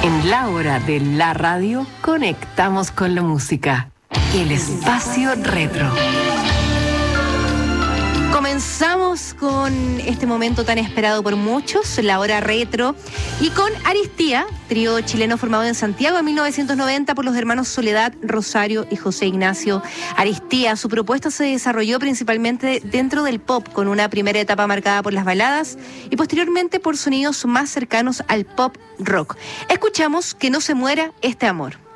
En la hora de la radio, conectamos con la música. El espacio retro. Comenzamos con este momento tan esperado por muchos, la hora retro, y con Aristía, trío chileno formado en Santiago en 1990 por los hermanos Soledad, Rosario y José Ignacio Aristía. Su propuesta se desarrolló principalmente dentro del pop, con una primera etapa marcada por las baladas y posteriormente por sonidos más cercanos al pop rock. Escuchamos Que no se muera este amor.